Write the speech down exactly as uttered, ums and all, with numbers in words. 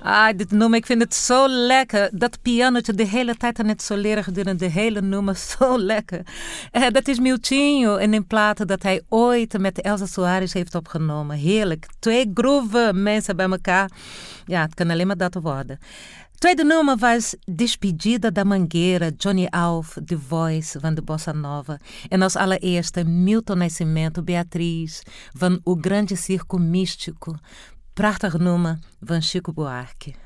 Ah, dit nummer, ik vind het zo lekker. Dat pianotje de hele tijd aan het soleren gedurende de hele nummer, zo lekker. Uh, dat is Miltinho en in platen dat hij ooit met Elsa Soares heeft opgenomen. Heerlijk. Twee groove mensen bij elkaar. Ja, het kan alleen maar dat worden. Tweede nummer was Despedida da Mangueira, Johnny Alf, The Voice van de Bossa Nova. En als allereerste Milton Nascimento, Beatriz, van O Grande Circo Místico. Prachtig nummer van Chico Buarque.